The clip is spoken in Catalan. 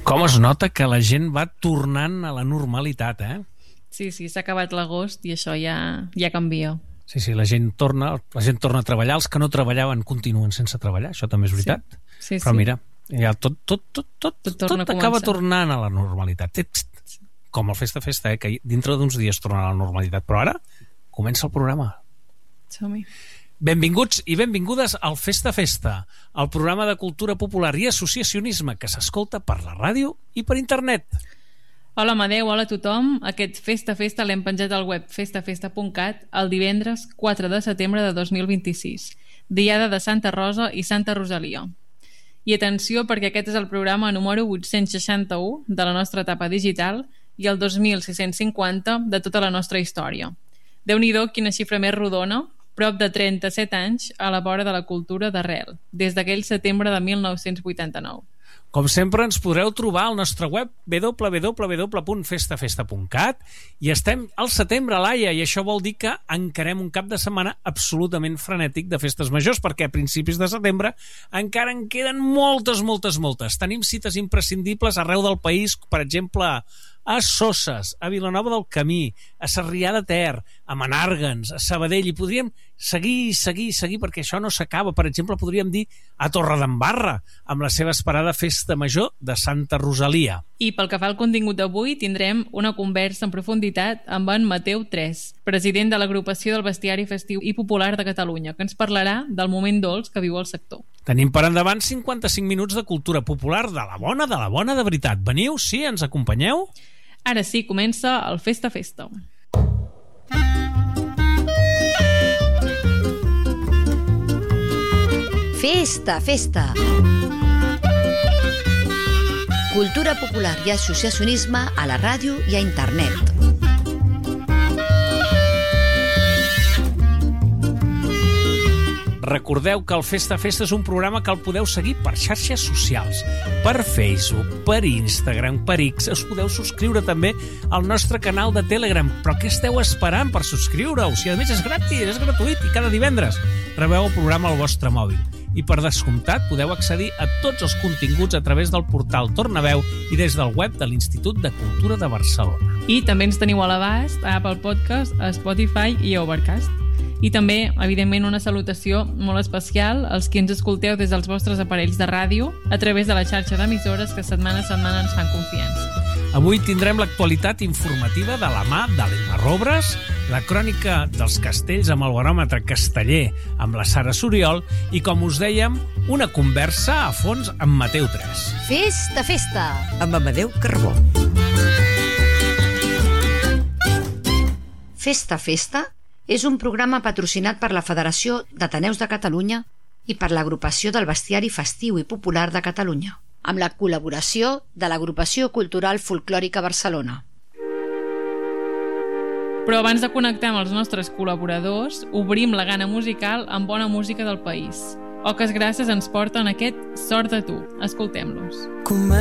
Com es nota que la gent va tornant a la normalitat, eh? Sí, s'ha acabat l'agost i això ja canvia. Sí, la gent torna a treballar. Els que no treballaven continuen sense treballar, això també és veritat. Sí. Però mira, ja tot acaba tornant a la normalitat. Com el Festa, que dintre d'uns dies tornarà a la normalitat. Però ara comença el programa. Som-hi. Benvinguts i benvingudes al Festa, el programa de cultura popular i associacionisme que s'escolta per la ràdio i per internet. Hola Amadeu, hola a tothom. Aquest Festa l'hem penjat al web festafesta.cat el divendres 4 de setembre de 2026, diada de Santa Rosa i Santa Rosalia. I atenció, perquè aquest és el programa número 861 de la nostra etapa digital i el 2650 de tota la nostra història. Déu-n'hi-do, quina xifra més rodona, prop de 37 anys a la vora de la cultura d'arrel, des d'aquell setembre de 1989. Com sempre, ens podreu trobar al nostre web www.festafesta.cat i estem al setembre, Laia, i això vol dir que encarem un cap de setmana absolutament frenètic de festes majors, perquè a principis de setembre encara en queden moltes. Tenim cites imprescindibles arreu del país, per exemple, a Soses, a Vilanova del Camí, a Sarrià de Ter, a Menàrguens, a Sabadell, i podríem seguir, perquè això no s'acaba. Per exemple, podríem dir a Torredembarra, amb la seva esperada festa major de Santa Rosalia. I pel que fa al contingut d'avui, tindrem una conversa en profunditat amb en Mateu Tres, president de l'agrupació del Bestiari Festiu i Popular de Catalunya, que ens parlarà del moment dolç que viu el sector. Tenim per endavant 55 minuts de cultura popular de la bona de veritat. Veniu, sí, ens acompanyeu? Ara sí, comença el Festa. Festa. Cultura popular i associacionisme a la ràdio i a internet. Recordeu que el Festa és un programa que el podeu seguir per xarxes socials, per Facebook, per Instagram, per X. Us podeu subscriure també al nostre canal de Telegram. Però què esteu esperant per subscriure-us? Si a més és gratis, és gratuït i cada divendres rebeu el programa al vostre mòbil. I per descomptat podeu accedir a tots els continguts a través del portal Tornaveu i des del web de l'Institut de Cultura de Barcelona. I també ens teniu a l'abast a Apple Podcast, a Spotify i a Overcast. I també, evidentment, una salutació molt especial als qui ens escolteu des dels vostres aparells de ràdio a través de la xarxa d'emissores que setmana a setmana ens fan confiança. Avui tindrem l'actualitat informativa de la mà de l'Emma Robres, la crònica dels castells amb el baròmetre casteller amb la Sara Soriol i, com us dèiem, una conversa a fons amb Mateu Tres. Festa, amb Amadeu Carbó. Festa és un programa patrocinat per la Federació d'Ateneus de Catalunya i per l'Agrupació del Bestiari Festiu i Popular de Catalunya, amb la col·laboració de l'Agrupació Cultural Folclòrica Barcelona. Però abans de connectar amb els nostres col·laboradors, obrim la gana musical amb bona música del país. Oques Grasses ens porten aquest Sort de tu. Escoltem-los.